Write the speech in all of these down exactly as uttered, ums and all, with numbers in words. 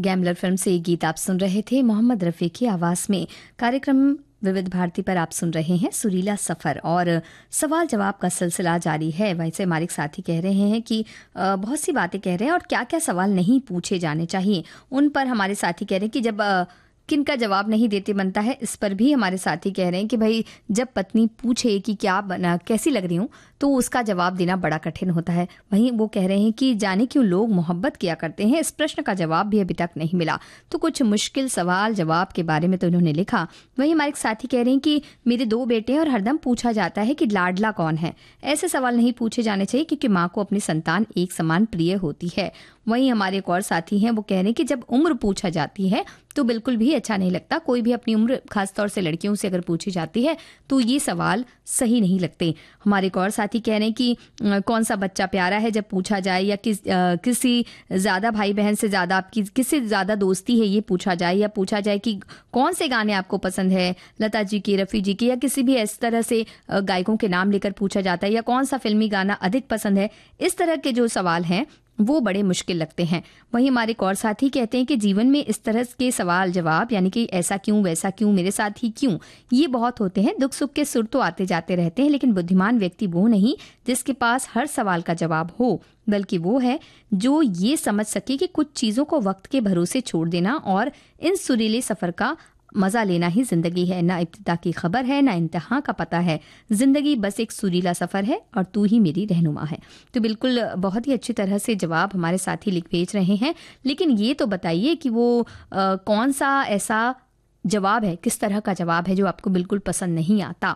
Gambler film से ये गीत आप सुन रहे थे मोहम्मद रफ़ी की आवाज़ में। कार्यक्रम विविध भारती पर आप सुन रहे हैं सुरीला सफ़र और सवाल जवाब का सिलसिला जारी है। वैसे हमारे साथी कह रहे हैं कि बहुत सी बातें कह रहे हैं और क्या क्या सवाल नहीं पूछे जाने चाहिए उन पर हमारे साथी कह रहे हैं कि जब किन का जवाब नहीं देते बनता है, इस पर भी हमारे साथी कह रहे हैं कि भाई जब पत्नी पूछे कि क्या बना कैसी लग रही हूँ तो उसका जवाब देना बड़ा कठिन होता है। वहीं वो कह रहे हैं कि जाने क्यों लोग मोहब्बत किया करते हैं, इस प्रश्न का जवाब भी अभी तक नहीं मिला। तो कुछ मुश्किल सवाल जवाब के बारे में तो इन्होंने लिखा। वहीं हमारे साथी कह रहे हैं कि मेरे दो बेटे हैं और हरदम पूछा जाता है कि लाडला कौन है। ऐसे सवाल नहीं पूछे जाने चाहिए क्योंकि माँ को अपनी संतान एक समान प्रिय होती है। वहीं हमारे एक और साथी हैं, वो कह रहे हैं कि जब उम्र पूछा जाती है तो बिल्कुल भी अच्छा नहीं लगता। कोई भी अपनी उम्र खासतौर से लड़कियों से अगर पूछी जाती है तो ये सवाल सही नहीं लगते। हमारे एक और साथी कह रहे हैं कि कौन सा बच्चा प्यारा है जब पूछा जाए, या किस आ, किसी ज़्यादा भाई बहन से ज़्यादा आपकी किससे ज़्यादा दोस्ती है ये पूछा जाए, या पूछा जाए कि कौन से गाने आपको पसंद है, लता जी के, रफ़ी जी के, या किसी भी इस तरह से गायकों के नाम लेकर पूछा जाता है, या कौन सा फिल्मी गाना अधिक पसंद है। इस तरह के जो सवाल हैं वो बड़े मुश्किल लगते हैं। वहीं हमारे एक और साथी कहते हैं कि जीवन में इस तरह के सवाल जवाब, यानी कि ऐसा क्यों, वैसा क्यों, मेरे साथ ही क्यों, ये बहुत होते हैं। दुख सुख के सुर तो आते जाते रहते हैं, लेकिन बुद्धिमान व्यक्ति वो नहीं जिसके पास हर सवाल का जवाब हो, बल्कि वो है जो ये समझ सके कि कुछ चीज़ों को वक्त के भरोसे छोड़ देना और इन सुरीले सफ़र का मज़ा लेना ही ज़िंदगी है। ना इब्तिदा की खबर है, ना इंतहा का पता है। ज़िंदगी बस एक सुरीला सफ़र है और तू ही मेरी रहनुमा है। तो बिल्कुल बहुत ही अच्छी तरह से जवाब हमारे साथी लिख भेज रहे हैं। लेकिन ये तो बताइए कि वो आ, कौन सा ऐसा जवाब है, किस तरह का जवाब है जो आपको बिल्कुल पसंद नहीं आता।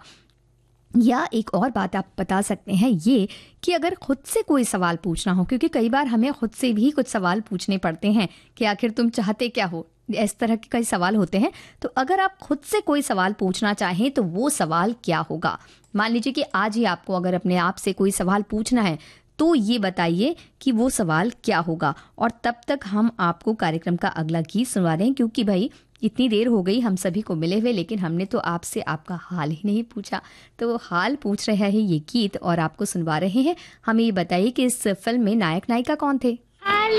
या एक और बात आप बता सकते हैं ये कि अगर खुद से कोई सवाल पूछना हो, क्योंकि कई बार हमें खुद से भी कुछ सवाल पूछने पड़ते हैं कि आखिर तुम चाहते क्या हो, इस तरह के कई सवाल होते हैं। तो अगर आप खुद से कोई सवाल पूछना चाहें तो वो सवाल क्या होगा। मान लीजिए कि आज ही आपको अगर अपने आप से कोई सवाल पूछना है तो ये बताइए कि वो सवाल क्या होगा। और तब तक हम आपको कार्यक्रम का अगला गीत सुनवा रहे हैं, क्योंकि भाई इतनी देर हो गई हम सभी को मिले हुए, लेकिन हमने तो आपसे आपका हाल ही नहीं पूछा। तो वो हाल पूछ रहा है ये गीत और आपको सुनवा रहे हैं। हमें ये बताइए कि इस फिल्म में नायक नायिका कौन थे।